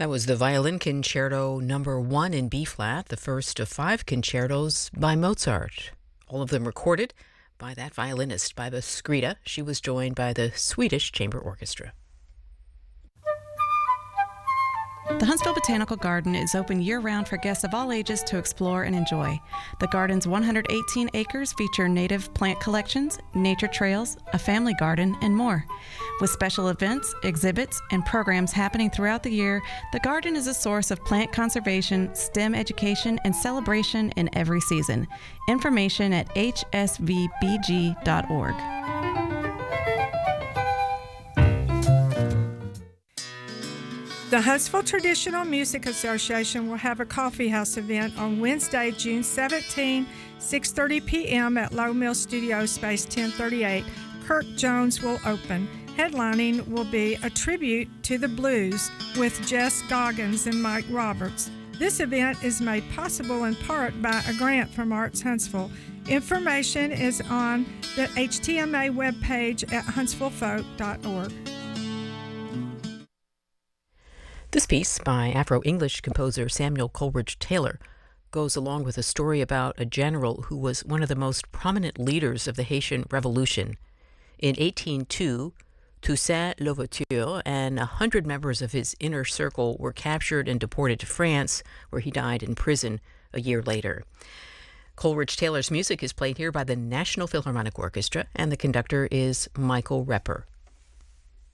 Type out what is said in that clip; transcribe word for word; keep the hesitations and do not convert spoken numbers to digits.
That was the Violin Concerto number one in B-flat, the first of five concertos by Mozart. All of them recorded by that violinist, by the Skrita. She was joined by the Swedish Chamber Orchestra. The Huntsville Botanical Garden is open year-round for guests of all ages to explore and enjoy. The garden's one hundred eighteen acres feature native plant collections, nature trails, a family garden, and more. With special events, exhibits, and programs happening throughout the year, the garden is a source of plant conservation, STEM education, and celebration in every season. Information at h s v b g dot org. The Huntsville Traditional Music Association will have a coffee house event on Wednesday, June seventeenth, six thirty p.m. at Low Mill Studio Space ten thirty-eight. Kirk Jones will open. Headlining will be a tribute to the blues with Jess Goggins and Mike Roberts. This event is made possible in part by a grant from Arts Huntsville. Information is on the H T M A webpage at huntsville folk dot org. This piece by Afro-English composer Samuel Coleridge Taylor goes along with a story about a general who was one of the most prominent leaders of the Haitian Revolution. In eighteen oh two, Toussaint Louverture and a hundred members of his inner circle were captured and deported to France, where he died in prison a year later. Coleridge Taylor's music is played here by the National Philharmonic Orchestra, and the conductor is Michael Repper.